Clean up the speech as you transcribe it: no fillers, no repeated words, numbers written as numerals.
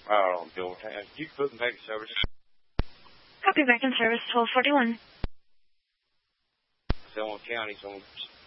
I don't know. You put in vacant service. Copy vacant service 1241. Selma County, so